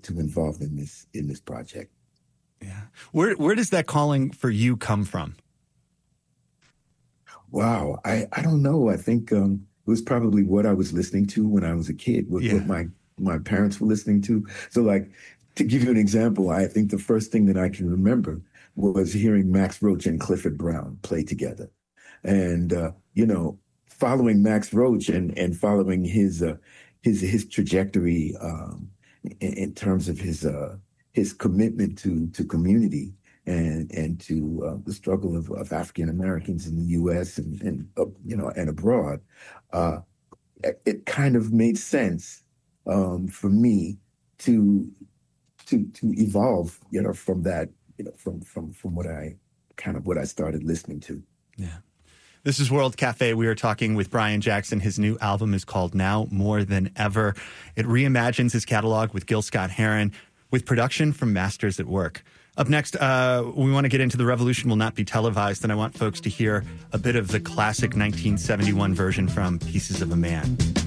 to involved in this project. Yeah. Where does that calling for you come from? Wow. I don't know. I think it was probably what I was listening to when I was a kid, what my parents were listening to. So like, to give you an example, I think the first thing that I can remember was hearing Max Roach and Clifford Brown play together. And, following Max Roach and following his trajectory in terms of his commitment to community and to the struggle of African Americans in the U.S. and abroad, it kind of made sense for me to evolve, from that, from what I started listening to. Yeah. This is World Cafe. We are talking with Brian Jackson. His new album is called Now More Than Ever. It reimagines his catalog with Gil Scott-Heron, with production from Masters at Work. Up next, we want to get into The Revolution Will Not Be Televised, and I want folks to hear a bit of the classic 1971 version from Pieces of a Man.